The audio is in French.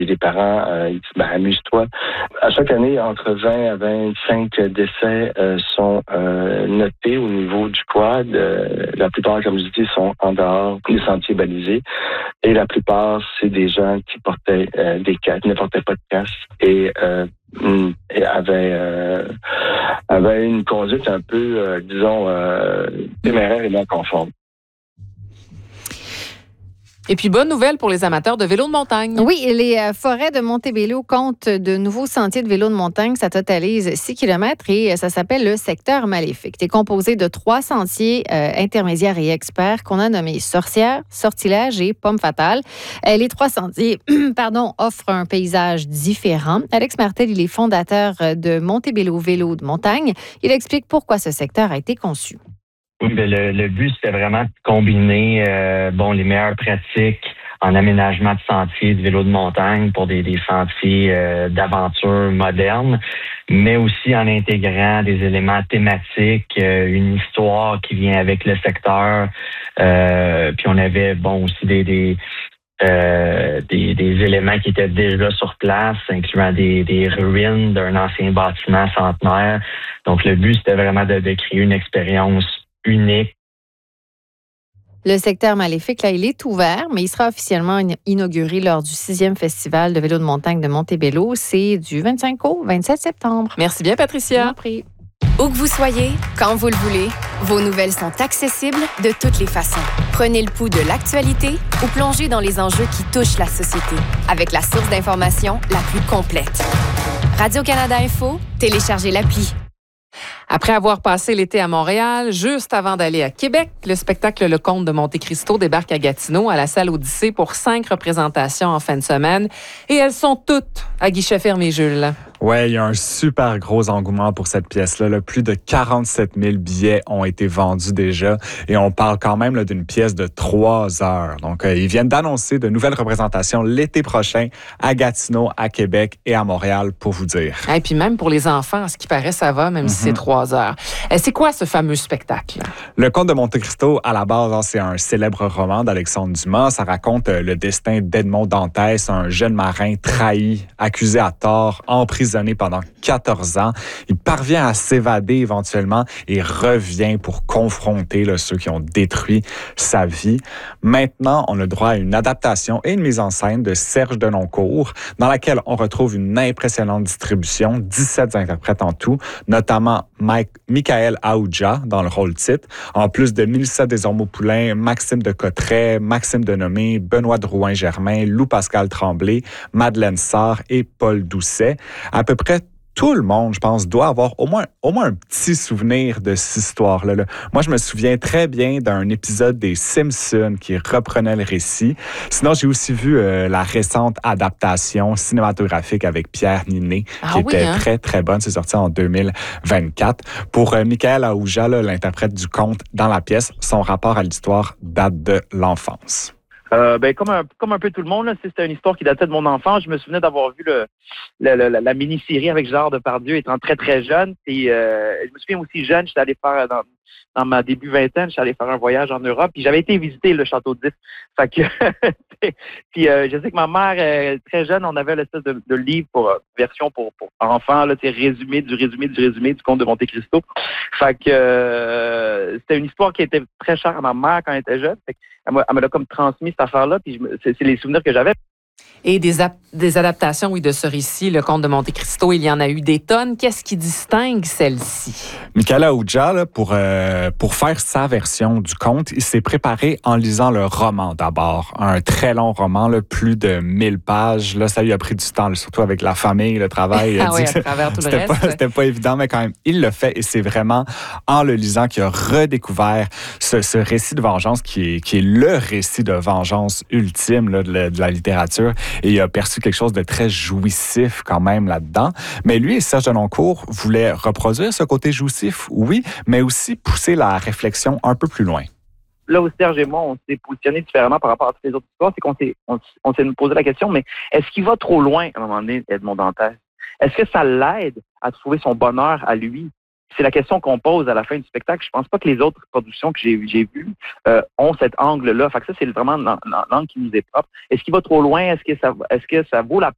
Et les parents, ils disent, amuse-toi. À chaque année, entre 20 à 25 décès sont notés au niveau du quad. La plupart, comme je dis, sont en dehors des sentiers balisés. Et la plupart, c'est des gens qui portaient des casques, ne portaient pas de casque et avaient une conduite un peu, téméraire et non conforme. Et puis, bonne nouvelle pour les amateurs de vélo de montagne. Oui, les forêts de Montebello comptent de nouveaux sentiers de vélo de montagne. Ça totalise 6 km et ça s'appelle le secteur maléfique. C'est composé de 3 sentiers intermédiaires et experts qu'on a nommés Sorcière, Sortilège et Pomme fatale. Les 3 sentiers offrent un paysage différent. Alex Martel, il est fondateur de Montebello Vélo de montagne. Il explique pourquoi ce secteur a été conçu. Oui, bien, le but, c'était vraiment de combiner les meilleures pratiques en aménagement de sentiers de vélo de montagne pour des sentiers d'aventure modernes, mais aussi en intégrant des éléments thématiques, une histoire qui vient avec le secteur. Puis on avait aussi des éléments qui étaient déjà sur place, incluant des ruines d'un ancien bâtiment centenaire. Donc le but, c'était vraiment de créer une expérience unique. Le secteur maléfique, là, il est ouvert, mais il sera officiellement inauguré lors du 6e festival de vélo de montagne de Montebello. C'est du 25 au 27 septembre. Merci bien, Patricia. Où que vous soyez, quand vous le voulez, vos nouvelles sont accessibles de toutes les façons. Prenez le pouls de l'actualité ou plongez dans les enjeux qui touchent la société avec la source d'information la plus complète. Radio-Canada Info, téléchargez l'appli. Après avoir passé l'été à Montréal, juste avant d'aller à Québec, le spectacle Le Comte de Monte-Cristo débarque à Gatineau, à la salle Odyssée, pour 5 représentations en fin de semaine. Et elles sont toutes à guichet fermé, Jules. Oui, il y a un super gros engouement pour cette pièce-là. Là. Plus de 47 000 billets ont été vendus déjà. Et on parle quand même là, d'une pièce de 3 heures. Donc, ils viennent d'annoncer de nouvelles représentations l'été prochain à Gatineau, à Québec et à Montréal, pour vous dire. Et puis même pour les enfants, à ce qui paraît, ça va, même si c'est 3 heures. C'est quoi ce fameux spectacle? Le Comte de Monte-Cristo, à la base, c'est un célèbre roman d'Alexandre Dumas. Ça raconte le destin d'Edmond Dantès, un jeune marin trahi, accusé à tort, emprisonné pendant 14 ans. Il parvient à s'évader éventuellement et revient pour confronter ceux qui ont détruit sa vie. Maintenant, on a le droit à une adaptation et une mise en scène de Serge Denoncourt, dans laquelle on retrouve une impressionnante distribution, 17 interprètes en tout, notamment Michael Aoudja dans le rôle titre, en plus de Mélissa Desormeaux-Poulain, Maxime de Cotteret, Maxime Denomé, Benoît Drouin-Germain, Lou-Pascal Tremblay, Madeleine Sarr et Paul Doucet. À peu près tout le monde, je pense, doit avoir au moins un petit souvenir de cette histoire-là. Moi, je me souviens très bien d'un épisode des Simpsons qui reprenait le récit. Sinon, j'ai aussi vu la récente adaptation cinématographique avec Pierre Ninet, qui était très, très bonne. C'est sorti en 2024. Pour Michael Aoudja, l'interprète du conte dans la pièce, son rapport à l'histoire date de l'enfance. Comme un peu tout le monde, là, c'était une histoire qui datait de mon enfance. Je me souvenais d'avoir vu la mini-série avec Gérard Depardieu étant très, très jeune. Et je me souviens aussi jeune, j'étais allé faire dans ma début vingtaine, j'étais allé faire un voyage en Europe. Puis j'avais été visiter le château d'If. Fait que puis je sais que ma mère, très jeune, on avait l'espèce de livre version pour enfants, là, résumé du Comte de Monte-Cristo. Fait que c'était une histoire qui était très chère à ma mère quand elle était jeune. Fait elle me l'a comme transmis cette affaire-là, puis c'est les souvenirs que j'avais. Et des adaptations, de ce récit, Le Comte de Monte-Cristo, il y en a eu des tonnes. Qu'est-ce qui distingue celle-ci? Michael Aoudja, pour faire sa version du conte, il s'est préparé en lisant le roman d'abord. Un très long roman, plus de 1000 pages. Là, ça lui a pris du temps, surtout avec la famille, le travail. À travers tout le reste. C'était pas évident, mais quand même, il le fait. Et c'est vraiment en le lisant qu'il a redécouvert ce récit de vengeance qui est le récit de vengeance ultime de la littérature. Et il a perçu quelque chose de très jouissif quand même là-dedans. Mais lui, Serge Denoncourt voulait reproduire ce côté jouissif, oui, mais aussi pousser la réflexion un peu plus loin. Là où Serge et moi, on s'est positionnés différemment par rapport à toutes les autres histoires, c'est qu'on s'est posé la question, mais est-ce qu'il va trop loin à un moment donné, Edmond Dantès? Est-ce que ça l'aide à trouver son bonheur à lui? C'est la question qu'on pose à la fin du spectacle. Je pense pas que les autres productions que j'ai vues ont cet angle-là. Fait que ça, c'est vraiment l'angle qui nous est propre. Est-ce qu'il va trop loin? Est-ce que ça vaut la